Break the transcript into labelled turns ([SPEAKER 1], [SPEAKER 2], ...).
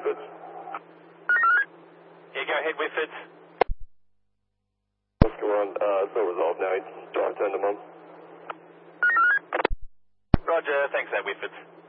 [SPEAKER 1] Whitfords.
[SPEAKER 2] Yeah, go ahead, Whitfords.
[SPEAKER 1] Oscar 1, it's all resolved now. Drive turn to mum.
[SPEAKER 2] Roger, thanks, Whitfords.